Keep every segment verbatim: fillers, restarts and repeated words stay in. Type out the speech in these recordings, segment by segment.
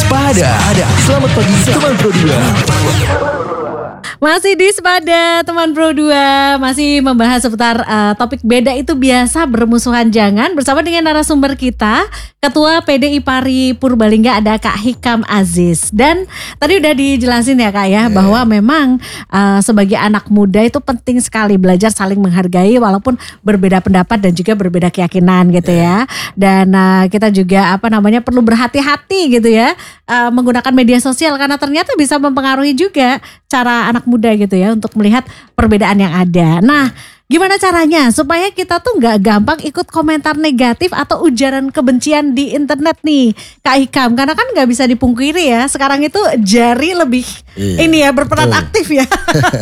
Sepada. Selamat pagi teman Pro dua. Masih di Sepada teman Pro dua, masih membahas seputar uh, topik beda itu biasa bermusuhan jangan, bersama dengan narasumber kita, Ketua P D I Pari Purbalingga, ada Kak Hikam Aziz. Dan tadi udah dijelasin ya Kak ya, yeah. bahwa memang uh, sebagai anak muda itu penting sekali belajar saling menghargai walaupun berbeda pendapat dan juga berbeda keyakinan gitu yeah. ya. Dan uh, kita juga apa namanya perlu berhati-hati gitu ya uh, menggunakan media sosial, karena ternyata bisa mempengaruhi juga cara anak muda gitu ya untuk melihat perbedaan yang ada. Nah, gimana caranya supaya kita tuh nggak gampang ikut komentar negatif atau ujaran kebencian di internet nih, Kak Hikam? Karena kan nggak bisa dipungkiri ya, sekarang itu jari lebih iya, ini ya berperan betul. aktif ya.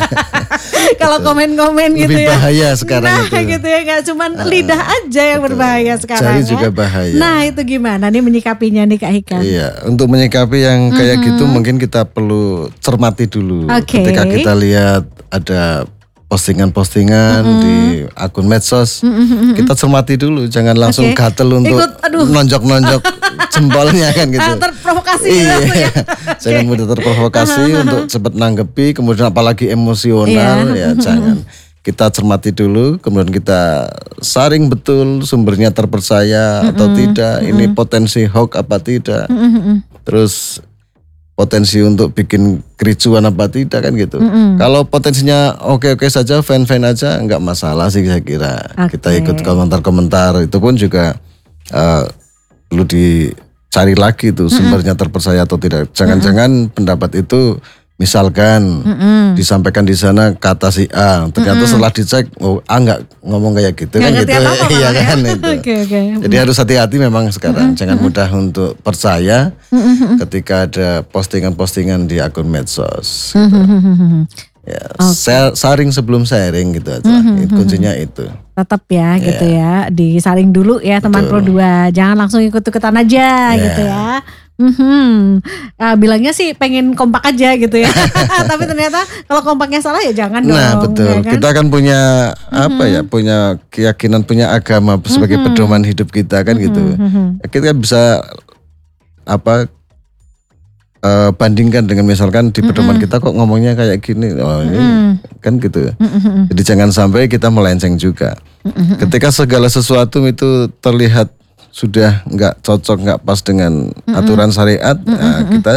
Kalau komen-komen gitu lebih ya. bahaya sekarang nah, itu. gitu ya, nggak cuman uh, lidah aja yang betul. berbahaya sekarang. Jari ya. juga bahaya. Nah, itu gimana nih menyikapinya nih Kak Hikam? Iya, untuk menyikapi yang kayak mm-hmm. gitu mungkin kita perlu cermati dulu. Okay. Ketika kita lihat ada postingan-postingan mm-hmm. di akun medsos, mm-hmm. kita cermati dulu, jangan langsung okay. gatel untuk Ikut, nonjok-nonjok jempolnya kan gitu. Ah, terprovokasi iya. gitu ya. Jangan mudah terprovokasi untuk cepat nanggepi, kemudian apalagi emosional yeah. ya jangan. Kita cermati dulu, kemudian kita saring betul sumbernya terpercaya mm-hmm. atau tidak, mm-hmm. ini potensi hoax apa tidak, mm-hmm. terus potensi untuk bikin kericuan apa tidak kan gitu. Mm-hmm. Kalau potensinya oke-oke saja, fan-fan aja, nggak masalah sih saya kira. Okay. Kita ikut komentar-komentar, itu pun juga uh, perlu dicari lagi tuh sumbernya mm-hmm. terpercaya atau tidak. Jangan-jangan mm-hmm. pendapat itu misalkan mm-hmm. disampaikan di sana kata si A, ternyata mm-hmm. setelah dicek, oh A nggak ngomong kayak gitu gak kan gitu, iya kan ya? itu. Okay, okay. Jadi harus hati-hati memang sekarang, mm-hmm. jangan mudah untuk percaya mm-hmm. ketika ada postingan-postingan di akun medsos. Gitu. Mm-hmm. Ya, okay. saring sebelum sharing gitu aja, mm-hmm. kuncinya itu. Tetap ya, yeah. gitu ya, disaring dulu ya teman Pro dua, jangan langsung ikut-ikutan aja yeah. gitu ya. Hmm, uh, bilangnya sih pengen kompak aja gitu ya, tapi ternyata kalau kompaknya salah ya jangan dong. Nah betul, ya kan? Kita kan punya mm-hmm. apa ya, punya keyakinan, punya agama sebagai mm-hmm. pedoman hidup kita kan mm-hmm. gitu. Kita bisa apa uh, bandingkan dengan misalkan di pedoman mm-hmm. kita kok ngomongnya kayak gini, oh ini mm-hmm. kan gitu. Mm-hmm. Jadi jangan sampai kita melenceng juga. Mm-hmm. Ketika segala sesuatu itu terlihat sudah nggak cocok, nggak pas dengan aturan syariat, mm-hmm. nah, kita